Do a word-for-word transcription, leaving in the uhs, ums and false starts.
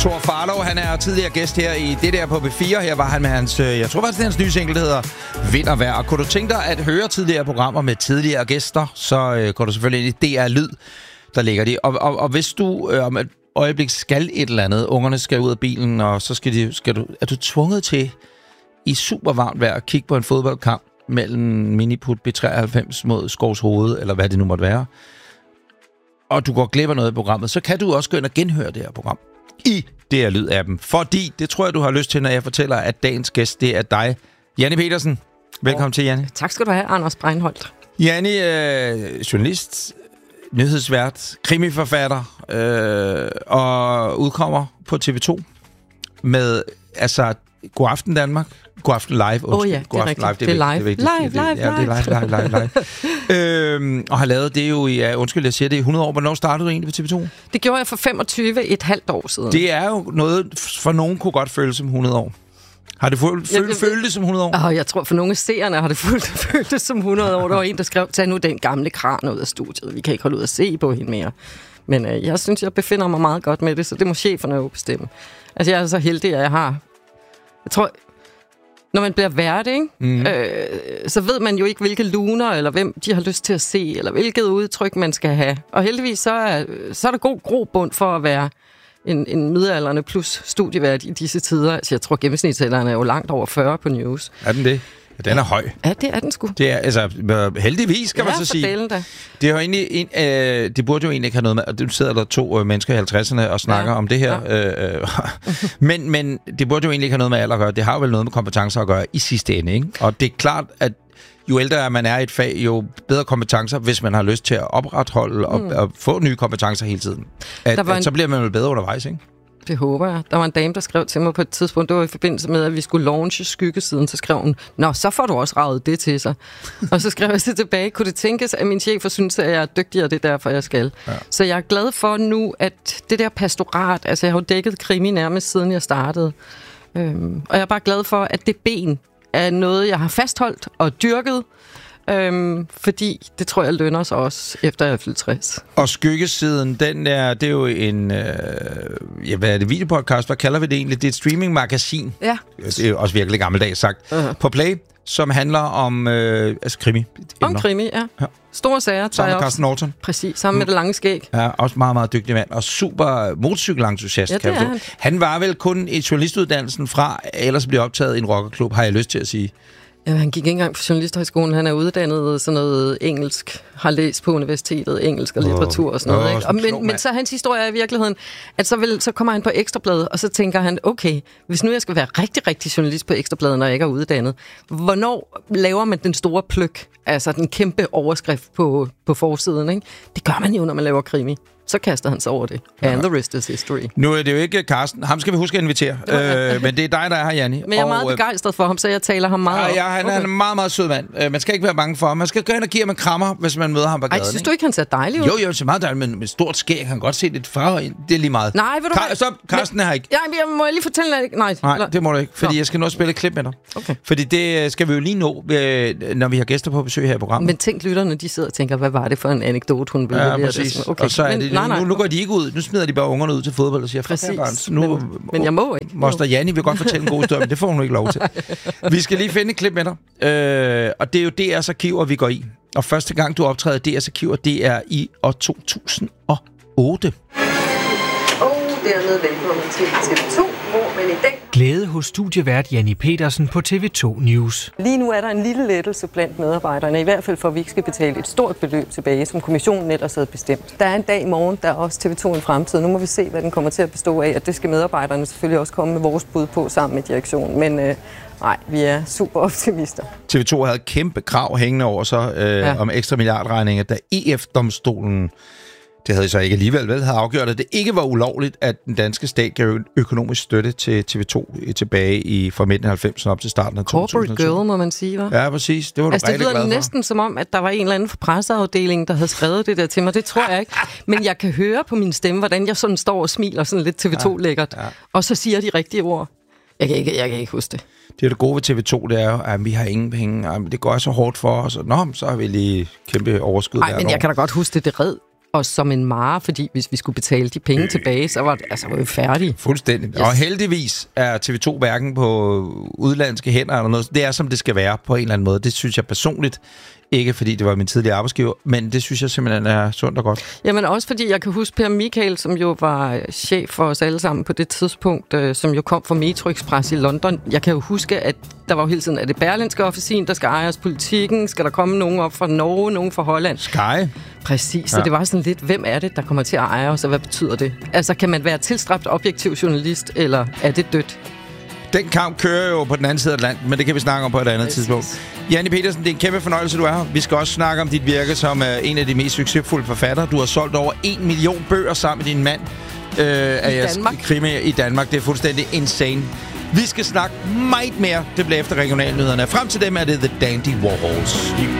Thor Farlov, han er tidligere gæst her i det der på B fire. Her var han med hans, jeg tror faktisk, det er hans nye single, der hedder Vind og Vejr. Og kunne du tænke dig at høre tidligere programmer med tidligere gæster, så øh, går du selvfølgelig ind i D R Lyd, der ligger de. Og, og, og hvis du øh, om et øjeblik skal et eller andet, ungerne skal ud af bilen, og så skal, de, skal du, er du tvunget til i super varmt vejr at kigge på en fodboldkamp mellem Miniput B treoghalvfems mod Skovs Hoved, eller hvad det nu måtte være, og du går glip af noget i programmet, så kan du også gå ind og genhøre det her program i D R Lyd-appen. Fordi, det tror jeg, du har lyst til, når jeg fortæller, at dagens gæst, det er dig, Janni Pedersen. Velkommen oh. til, Janni. Tak skal du have, Anders Breinholt. Janni, øh, journalist, nyhedsvært, krimiforfatter, øh, og udkommer på T V to med, altså, God Aften Danmark. God Aften Live. Åh oh, ja, det er rigtigt. Det er live. Live, live, live. Ja, det er live, live, live, live. øhm, og har lavet det jo i, ja, undskyld, jeg siger det, i hundrede år. Hvornår startede du egentlig på T V to? Det gjorde jeg for femogtyve, et halvt år siden. Det er jo noget, for nogen kunne godt føles som hundrede år. Har det følt, følt, jeg, følt det som hundrede år? Oh, jeg tror, for nogle af seerne har det følt, følt det som hundrede år. Der var en, der skrev, tag nu den gamle kran ud af studiet. Vi kan ikke holde ud at se på hende mere. Men øh, jeg synes, jeg befinder mig meget godt med det, så det må cheferne jo bestemme. Altså, jeg er så heldig, at jeg har... Jeg tror... Når man bliver vært, ikke? Mm. Øh, så ved man jo ikke, hvilke luner, eller hvem de har lyst til at se, eller hvilket udtryk man skal have. Og heldigvis så er, så er der god grobund for at være en, en middelaldrende plus studievært i disse tider. Altså, jeg tror, gennemsnitsalderen er jo langt over fyrre på news. Er den det? Ja, den er høj. Ja, det er den sgu. Det er, altså, heldigvis, kan ja, man så sige. Da. Det er jo egentlig en, øh, det burde jo egentlig ikke have noget med, og du sidder der to øh, mennesker i halvtredserne og snakker ja. om det her. Ja. Øh, men, men det burde jo egentlig ikke have noget med alder at gøre. Det har jo vel noget med kompetencer at gøre i sidste ende, ikke? Og det er klart, at jo ældre man er i et fag, jo bedre kompetencer, hvis man har lyst til at opretholde og, mm. og få nye kompetencer hele tiden. At, at, en... Så bliver man vel bedre undervejs, ikke? Det håber jeg. Der var en dame, der skrev til mig på et tidspunkt, det var i forbindelse med, at vi skulle launche Skyggesiden, så skrev hun, nå, så får du også raget det til sig. Og så skrev jeg så tilbage, kunne det tænkes, at min chef synes, at jeg er dygtig, og det er derfor, jeg skal. Ja. Så jeg er glad for nu, at det der pastorat, altså jeg har jo dækket krimi nærmest siden jeg startede. Øhm, og jeg er bare glad for, at det ben er noget, jeg har fastholdt og dyrket, Øhm, fordi det tror jeg lønner sig også, efter jeg er fyldt tres. Og Skyggesiden, den er, det er jo en, øh, ja, hvad er det, videopodcast, hvad kalder vi det egentlig? Det er et streamingmagasin. Ja. Det er jo også virkelig gammeldags sagt. Uh-huh. På Play, som handler om, øh, altså krimi. Om krimi, ja. ja. Store sager. Sammen med Carsten Norton. Præcis, sammen med det lange skæg. Ja, også meget, meget dygtig mand. Og super motorcykelentusiast. Ja, det er han. Han var vel kun i journalistuddannelsen fra, ellers blev optaget i en rockerklub, har jeg lyst til at sige. Ja, han gik ikke engang på journalisthøjskolen. Han er uddannet sådan noget engelsk, har læst på universitetet, engelsk og litteratur og sådan noget. Oh, ikke? Og, men, men så er hans historie i virkeligheden, at så, vil, så kommer han på Ekstrabladet, og så tænker han, okay, hvis nu jeg skal være rigtig, rigtig journalist på Ekstrabladet, når jeg ikke er uddannet, hvornår laver man den store pløk, altså den kæmpe overskrift på, på forsiden? Ikke? Det gør man jo, når man laver krimi. Så kaster han sig over det. And the rest is history. Nu er det jo ikke Carsten. Ham skal vi huske at invitere. Øh, men det er dig, der er her, Janni. Men jeg er meget og, begejstret for ham, så jeg taler ham meget op. Ja, han okay. er en meget, meget sød mand. Uh, man skal ikke være bange for ham. Man skal gå ind og give ham en krammer, hvis man møder ham på gaden. Ej, synes du ikke, han ser dejlig ud? Jo, jo, han ser meget dejlig, men med stort skæg. Han kan godt se lidt farve ind. Det er lige meget. Nej, ved du Kar- Stop, Carsten er her ikke. Ja, jeg må jeg lige fortælle dig. Nej, Nej, det må du ikke, fordi Nå. jeg skal nå at spille et klip med dig. Okay. Fordi det skal vi jo lige nå, når vi har gæster på besøg her i programmet. Men tænk lytterne, de sidder og tænker, hvad var det for en anekdote, hun ville ja, præcis. Okay. Og så er det, nu, nu går de ikke ud. Nu smider de bare ungerne ud til fodbold og siger, præcis. Nu, men, men jeg må ikke. Moster Janni vil godt fortælle en god historie, men det får hun ikke lov til. Vi skal lige finde et klip med dig. Øh, og det er jo D R's arkiver, vi går i. Og første gang, du optræder D R's arkiver, det er i år to tusind og otte. Og dermed velkommen til T V to, hvor man i dag... Glæde hos studievært Janni Pedersen på T V to News. Lige nu er der en lille lettelse blandt medarbejderne, i hvert fald for, at vi ikke skal betale et stort beløb tilbage, som kommissionen ellers havde bestemt. Der er en dag i morgen, der er også T V to en fremtid. Nu må vi se, hvad den kommer til at bestå af, og det skal medarbejderne selvfølgelig også komme med vores bud på sammen med direktionen. Men øh, nej, vi er super optimister. T V to havde kæmpe krav hængende over sig øh, ja. om ekstra milliardregninger, da E F-domstolen... Det havde så ikke alligevel vel, havde afgjort, at det ikke var ulovligt, at den danske stat gav økonomisk støtte til T V to tilbage i fra midten af halvfemserne op til starten af to tusind og to. Corporate girl, må man sige, hva'? Ja, præcis. Det var du altså, rigtig glad for. Det lyder næsten som om, at der var en eller anden fra presseafdelingen, der havde skrevet det der til mig. Det tror jeg ikke. Men jeg kan høre på min stemme, hvordan jeg sådan står og smiler sådan lidt T V to-lækkert. Ja, ja. Og så siger de rigtige ord. Jeg kan ikke, jeg kan ikke huske det. Det er det gode ved T V to, det er jo, at vi har ingen penge. Det går så hårdt for os. Nå, så har vi lige kæmpe overskud. Nej, men jeg kan da godt huske det. Det red os som en mare, fordi hvis vi skulle betale de penge tilbage, så var, det, altså, var vi færdige. Fuldstændig. Yes. Og heldigvis er T V to hverken på udlandske hænder eller noget. Det er, som det skal være på en eller anden måde. Det synes jeg personligt. Ikke fordi det var min tidligere arbejdsgiver, men det synes jeg simpelthen er sundt og godt. Jamen også fordi jeg kan huske Per Michael, som jo var chef for os alle sammen på det tidspunkt, øh, som jo kom fra Metro Express i London. Jeg kan jo huske, at der var jo hele tiden, er det Berlingske Officin, der skal eje os politikken? Skal der komme nogen op fra Norge, nogen fra Holland? Sky. Præcis, så ja. Det var sådan lidt, hvem er det, der kommer til at eje os, og hvad betyder det? Altså, kan man være tilstræbt objektiv journalist, eller er det dødt? Den kamp kører jo på den anden side af Atlanten, men det kan vi snakke om på et andet Præcis. tidspunkt. Janni Pedersen, det er en kæmpe fornøjelse, du er her. Vi skal også snakke om dit virke som uh, en af de mest succesfulde forfattere. Du har solgt over en million bøger sammen med din mand. Uh, I Danmark. Krimi i Danmark. Det er fuldstændig insane. Vi skal snakke meget mere. Det bliver efter regionalnyhederne. Frem til dem er det The Dandy Warhols.